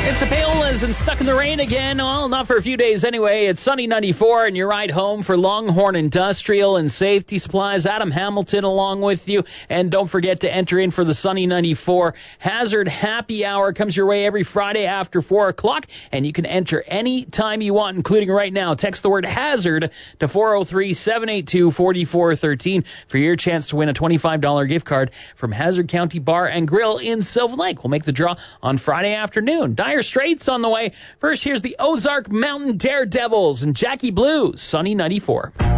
It's the Paolas and Stuck in the Rain again. Well, not for a few days anyway. It's Sunny 94 and your ride home for Longhorn Industrial and Safety Supplies. Adam Hamilton along with you. And don't forget to enter in for the Sunny 94 Hazard Happy Hour. Comes your way every Friday after 4 o'clock. And you can enter any time you want, including right now. Text the word HAZARD to 403-782-4413 for your chance to win a $25 gift card from Hazard County Bar and Grill in Sylvan Lake. We'll make the draw on Friday afternoon. Dire Straits on the way. First, here's the Ozark Mountain Daredevils and Jackie Blue, Sunny 94.